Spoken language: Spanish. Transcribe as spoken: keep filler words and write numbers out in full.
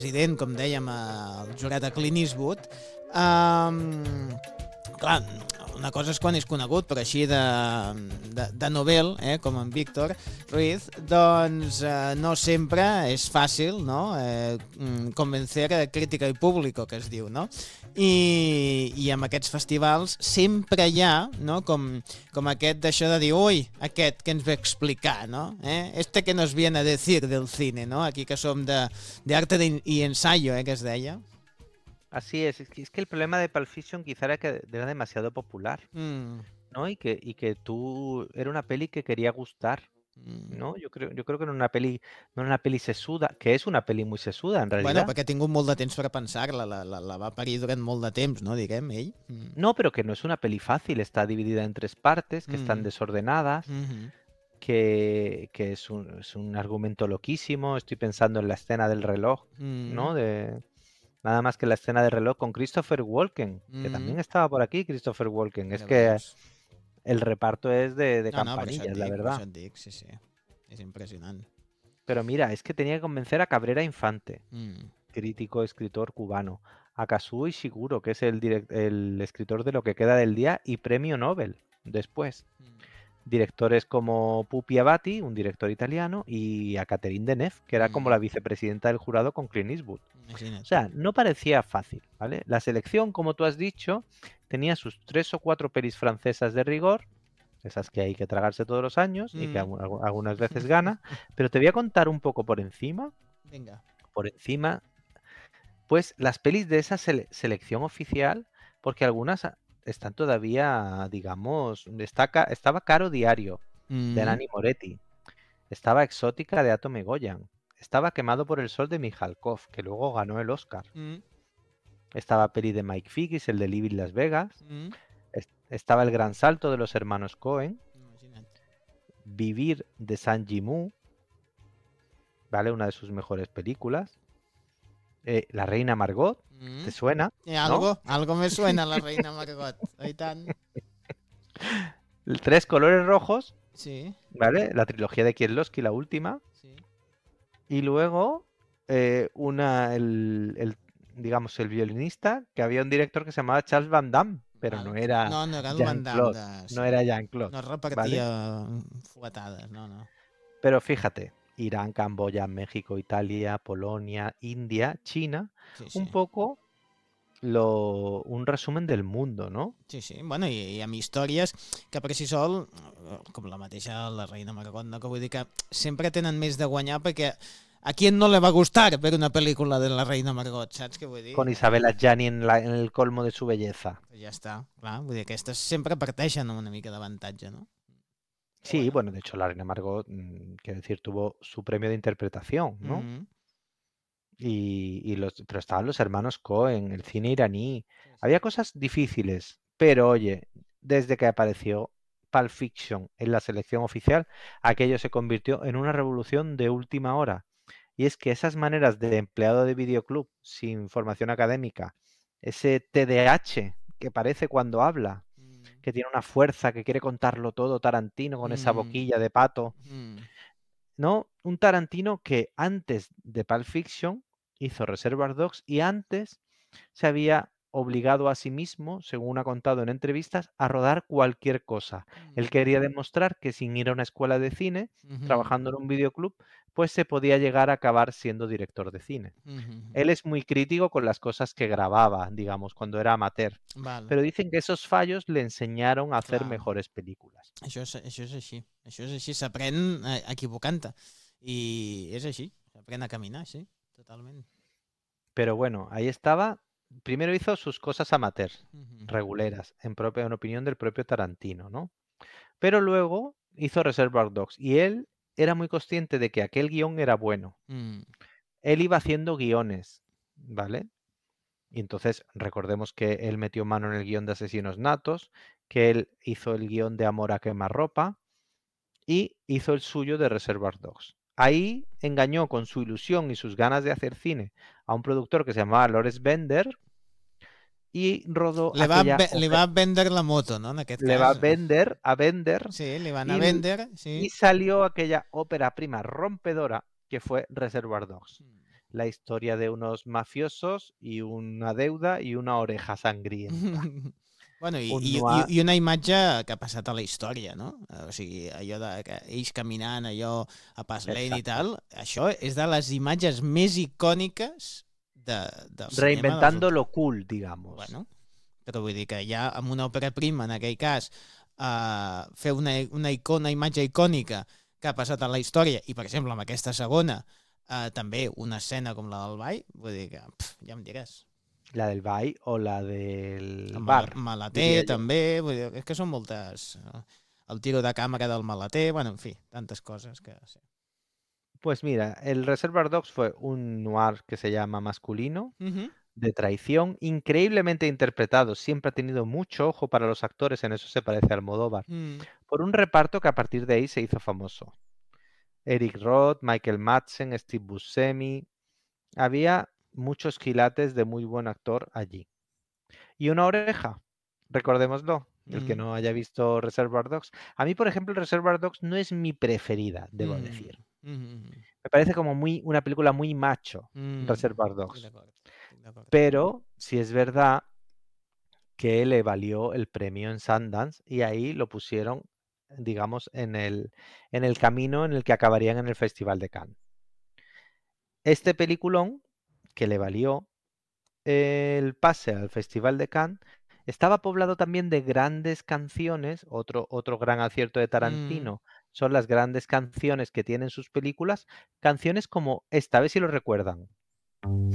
president, com dèiem, el jurat a Clint Eastwood. Um, clar, una cosa és quan és conegut, però així de, de, de novel, eh, com en Víctor Ruiz, doncs eh, no sempre és fàcil, no?, eh, convencer a crítica i público, que es diu, no? I, i amb aquests festivals sempre hi ha, no?, com, com aquest d'això de dir, ui, aquest que ens ve a explicar, no? Eh? Este que nos viene a decir del cine, no? Aquí que som de, de arte de, y ensayo, eh, que es deia. Así es, es que, es que el problema de Pulp Fiction quizá era que era demasiado popular, Mm. ¿no? Y que, y que tú era una peli que quería gustar, Mm. ¿no? Yo creo, yo creo que no era una peli, no era una peli sesuda, que es una peli muy sesuda en Bueno, realidad. perquè ha tingut molt de temps per a pensar-la, la, la, la va parir durant molt de temps, no, diguem, ell. Mm. No, pero que no es una peli fácil, está dividida en tres partes, que Mm. están desordenadas, Mm-hmm. que, que es, un, es un argumento loquísimo. Estoy pensando en la escena del reloj, Mm. ¿no? De, nada más que la escena del reloj con Christopher Walken, que Mm. también estaba por aquí, Christopher Walken. Mira, Es que veus. el reparto es de, de No, no, per això et campanillas, la dic, per verdad. això et dic, sí, sí. És impressionant. Pero mira, es que tenía que convencer a Cabrera Infante, Mm. crítico, escritor cubano, a Kazuo Ishiguro, que es el, direct- el escritor de Lo que queda del día y premio Nobel después. Mm. Directores como Pupi Avati, un director italiano, y a Catherine Deneuve, que era como Mm. la vicepresidenta del jurado con Clint Eastwood. Imagina't. O sea, no parecía fácil, ¿vale? La selección, como tú has dicho, tenía sus tres o cuatro pelis francesas de rigor, esas que hay que tragarse todos los años y que Mm. algu- algu- algunas veces gana, pero te voy a contar un poco por encima, Vinga. por encima, pues las pelis de esa sele- selección oficial, porque algunas ah, están todavía, digamos, está ca- estaba Caro Diario, de Mm. Nani Moretti, estaba Exótica de Atome Goyan, estaba Quemado por el Sol de Mijalkov, que luego ganó el Oscar, Mm. estaba peli de Mike Figgis, el de Living Las Vegas, Mm. es- estaba El Gran Salto de los hermanos Cohen, Imagina't. Vivir de San Jimu, ¿vale? Una de sus mejores películas. Eh, La Reina Margot, Mm. ¿te suena? Eh, ¿No? algo, algo me suena la reina Margot. I tant. Tres colores rojos, Sí, ¿vale? La trilogía de Kieslowski, la última. sí. Y luego, eh, una, el, el, digamos, el violinista, que había un director que se llamaba Charles Van Damme, pero Val. no era No, no era el Van Damme Jean-Claude, de... no Sí. era Jean-Claude, No es ¿vale? repartia fuetades, no, no. Pero fíjate, Irán, Camboya, México, Italia, Polonia, India, China, Sí, un sí. poco lo, un resumen del mundo, ¿no? Sí, sí. Bueno, i, i amb històries que per si sol, eh, com la mateixa La reina Margot, no? Que vull dir que sempre tenen més de guanyar perquè a qui no le va gustar ver una pel·lícula de La reina Margot, saps què vull dir? Con Isabella Gianni en, la- en el colmo de su belleza. Pues ja està, clar, vull dir, aquestes sempre parteixen amb una mica d'avantatge, no? Sí, bueno, de hecho, la reina Margot, mm, quiero decir, tuvo su premio de interpretación, ¿no? Mm. Y, y los, pero estaban los hermanos Cohen, el cine iraní. Sí, sí. Había cosas difíciles, pero oye, desde que apareció Pulp Fiction en la selección oficial, aquello se convirtió en una revolución de última hora. Y es que esas maneras de empleado de videoclub sin formación académica, ese T D A H que parece cuando habla, Mm. que tiene una fuerza, que quiere contarlo todo, Tarantino con esa Mm. boquilla de pato, Mm. ¿no? Un Tarantino que antes de Pulp Fiction hizo Reservoir Dogs y antes se había obligado a sí mismo, según ha contado en entrevistas, a rodar cualquier cosa. Él quería demostrar que sin ir a una escuela de cine, Mhm. trabajando en un videoclub, pues se podía llegar a acabar siendo director de cine. Mhm. Él es muy crítico con las cosas que grababa, digamos, cuando era amateur, Vale. pero dicen que esos fallos le enseñaron a hacer Clar. mejores películas. Això és, això és així. Això és així. S'aprèn eh, equivocant-te. I és així. S'aprèn a caminar, sí. Totalment. Pero bueno, ahí estaba. Primero hizo sus cosas amateurs, Mhm. reguleras, en, propia, en opinión del propio Tarantino, ¿no? Pero luego hizo Reservoir Dogs y él era muy consciente de que aquel guión era bueno. Mm. Él iba haciendo guiones, ¿vale? Y entonces recordemos que él metió mano en el guión de Asesinos Natos, que él hizo el guión de Amor a quemarropa y hizo el suyo de Reservoir Dogs. Ahí engañó con su ilusión y sus ganas de hacer cine a un productor que se llamaba Lawrence Bender y rodó Le va, aquella ve- li va ópera. vendre la moto, no? En aquest Le va a cas. vender, a vender, Sí, li van a y, vendre, y sí. salió aquella ópera prima rompedora que fue Reservoir Dogs. la historia de unos mafiosos y una deuda y una oreja sangrienta. Bueno, i, Un i, i noir, i una imatge que ha passat a la història, no? Eh, O sigui, allò de que ells caminant allò a pas lent i exacto. tal, això és de les imatges més icòniques de, del cinema dels Reinventando últims... lo cool, digamos. Bueno, però vull dir que ja amb una òpera prima, en aquell cas, eh, fer una, una icona, una imatge icònica que ha passat a la història, i per exemple amb aquesta segona, eh, també una escena com la del ball, vull dir que pf, ja em diràs. La del Bay o la del El mala- bar, maleter diría yo. també, vull dir, és que són moltes... eh, El tiro de càmera del maleter, bueno, en fi, tantes coses que... Sí. Pues mira, el Reservoir Dogs fue un noir que se llama masculino, Uh -huh. de traición, increíblemente interpretado. Siempre ha tenido mucho ojo para los actores, en eso se parece a Almodóvar. mm. Por un reparto que a partir de ahí se hizo famoso. Eric Roth, Michael Madsen, Steve Buscemi. Había muchos quilates de muy buen actor allí. Y una oreja, recordémoslo, el que Mm. no haya visto Reservoir Dogs. A mí, por ejemplo, Reservoir Dogs no es mi preferida, debo Mm. decir. Mm. Me parece como muy una película muy macho, Mm. Reservoir Estic Dogs. d'acord, estic d'acord. Pero sí es verdad que le valió el premio en Sundance y ahí lo pusieron, digamos, en el, en el camino en el que acabarían en el Festival de Cannes. Este peliculón, que le valió el pase al Festival de Cannes, estaba poblado también de grandes canciones. Otro, otro gran acierto de Mm. Tarantino son las grandes canciones que tienen sus películas, canciones como esta, a ver si lo recuerdan.